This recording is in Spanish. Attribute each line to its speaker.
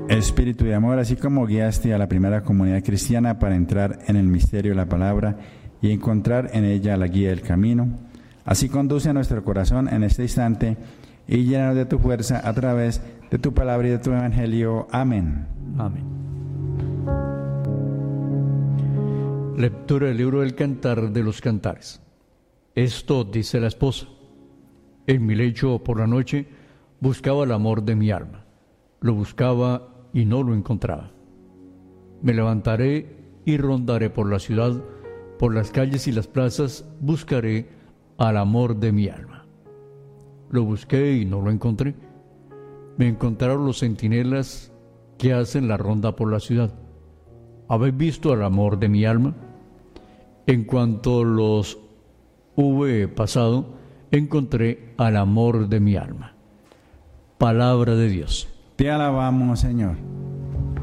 Speaker 1: Espíritu de amor, así como guiaste a la primera comunidad cristiana para entrar en el misterio de la palabra y encontrar en ella la guía del camino, así conduce a nuestro corazón en este instante y llénanos de tu fuerza a través de tu palabra y de tu evangelio. Amén.
Speaker 2: Amén. Lectura del libro del Cantar de los Cantares. Esto dice la esposa: en mi lecho por la noche buscaba el amor de mi alma. Lo buscaba y no lo encontraba. Me levantaré y rondaré por la ciudad, por las calles y las plazas, buscaré al amor de mi alma. Lo busqué y no lo encontré. Me encontraron los centinelas que hacen la ronda por la ciudad. ¿Habéis visto al amor de mi alma? En cuanto los hube pasado, encontré al amor de mi alma. Palabra de Dios.
Speaker 1: Te alabamos, Señor.